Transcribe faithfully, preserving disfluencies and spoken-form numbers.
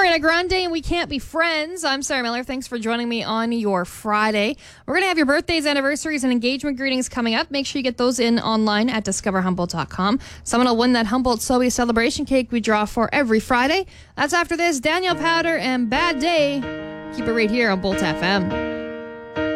Ariana Grande and We Can't Be Friends. I'm Sarah Miller. Thanks for joining me on your Friday. We're going to have your birthdays, anniversaries, and engagement greetings coming up. Make sure you get those in online at discover humboldt dot com. Someone will win that Humboldt Sobe celebration cake we draw for every Friday. That's after this. Daniel Powder and Bad Day. Keep it right here on Bolt F M.